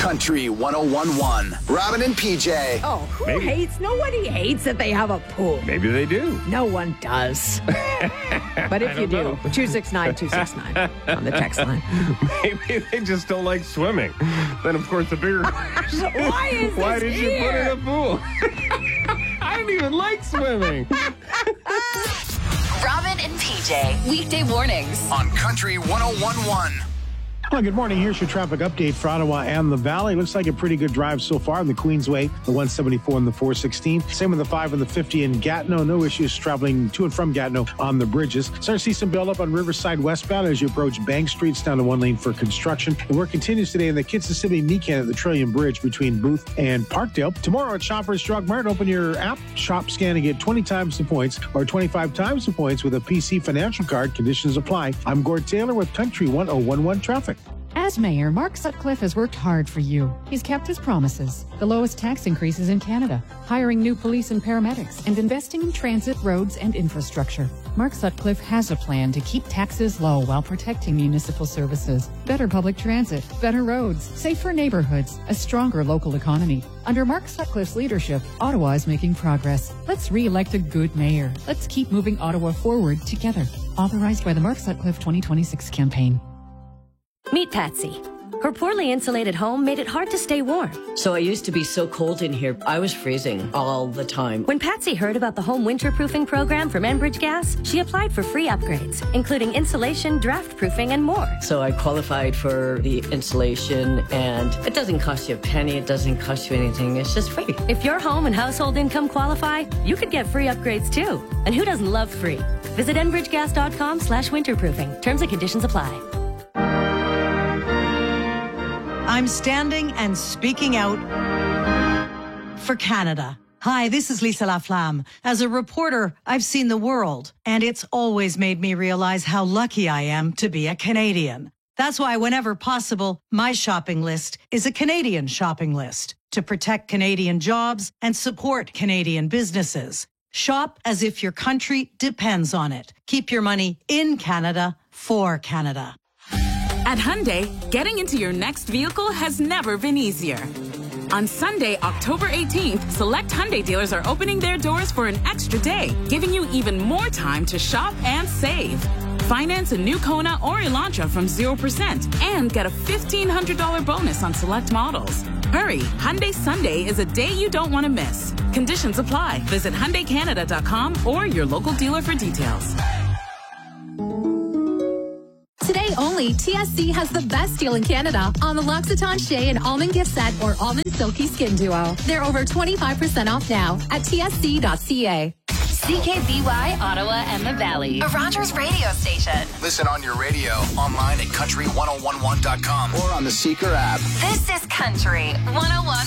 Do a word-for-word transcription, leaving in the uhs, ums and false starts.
Country one oh one point one. Robin and P J. Oh, who Maybe. hates? Nobody hates that they have a pool. Maybe they do. No one does. But if you do, two six nine, two six nine on the text line. Maybe they just don't like swimming. Then, of course, the bigger question is, Why is why this did you put here? in a pool? I don't even like swimming. Robin and P J. Weekday mornings. On Country one oh one point one. Well, good morning. Here's your traffic update for Ottawa and the Valley. Looks like a pretty good drive so far on the Queensway, the one seventy-four and the four sixteen. Same with the five and the fifty in Gatineau. No issues traveling to and from Gatineau on the bridges. Start to see some buildup on Riverside westbound as you approach Bank Street. It's down to one lane for construction. The work continues today in the Kitsisimee Mecan at the Trillium Bridge between Booth and Parkdale. Tomorrow at Shoppers Drug Mart, open your app, shop, scan, and get twenty times the points or twenty-five times the points with a P C financial card. Conditions apply. I'm Gord Taylor with Country one oh one point one Traffic. As mayor, Mark Sutcliffe has worked hard for you. He's kept his promises. The lowest tax increases in Canada, hiring new police and paramedics, and investing in transit, roads, and infrastructure. Mark Sutcliffe has a plan to keep taxes low while protecting municipal services. Better public transit, better roads, safer neighborhoods, a stronger local economy. Under Mark Sutcliffe's leadership, Ottawa is making progress. Let's re-elect a good mayor. Let's keep moving Ottawa forward together. Authorized by the Mark Sutcliffe twenty twenty-six campaign. Meet Patsy. Her poorly insulated home made it hard to stay warm. So I used to be so cold in here, I was freezing all the time. When Patsy heard about the home winterproofing program from Enbridge Gas, she applied for free upgrades, including insulation, draft proofing, and more. So I qualified for the insulation, and it doesn't cost you a penny, it doesn't cost you anything, it's just free. If your home and household income qualify, you could get free upgrades too. And who doesn't love free? Visit enbridgegas.com slash winterproofing. Terms and conditions apply. I'm standing and speaking out for Canada. Hi, this is Lisa Laflamme. As a reporter, I've seen the world, and it's always made me realize how lucky I am to be a Canadian. That's why whenever possible, my shopping list is a Canadian shopping list to protect Canadian jobs and support Canadian businesses. Shop as if your country depends on it. Keep your money in Canada for Canada. At Hyundai, getting into your next vehicle has never been easier. On Sunday, October eighteenth, select Hyundai dealers are opening their doors for an extra day, giving you even more time to shop and save. Finance a new Kona or Elantra from zero percent and get a fifteen hundred dollars bonus on select models. Hurry, Hyundai Sunday is a day you don't want to miss. Conditions apply. Visit Hyundai Canada dot com or your local dealer for details. Today only, T S C has the best deal in Canada on the L'Occitane Shea and Almond Gift Set or Almond Silky Skin Duo. They're over twenty-five percent off now at T S C dot C A. C K B Y, Ottawa and the Valley. A Rogers radio station. Listen on your radio, online at country one oh one one dot com, or on the Seeker app. This is Country one oh one